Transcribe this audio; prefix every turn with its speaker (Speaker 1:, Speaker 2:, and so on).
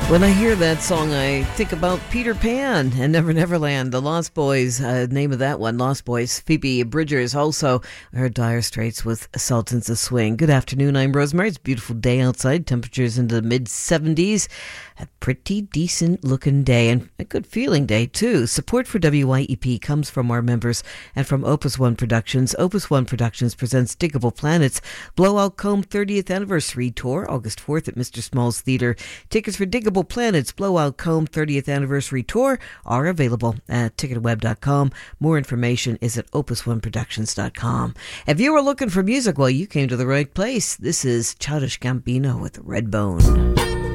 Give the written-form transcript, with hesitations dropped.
Speaker 1: When I hear that song, I think about Peter Pan and Never Never Land, the Lost Boys, name of that one, Lost Boys. Phoebe Bridgers also heard Dire Straits with Sultans of Swing. Good afternoon, I'm Rosemary. It's a beautiful day outside, temperatures into the mid-70s. A pretty decent looking day and a good feeling day too. Support for WYEP comes from our members and from Opus One Productions. Opus One Productions presents Diggable Planets Blowout Comb 30th Anniversary Tour, August 4th at Mr. Small's Theatre. Tickets for Diggable Planets Blowout Comb 30th Anniversary Tour are available at ticketweb.com. More information is at opusoneproductions.com. If you were looking for music, well, you came to the right place. This is Childish Gambino with Redbone.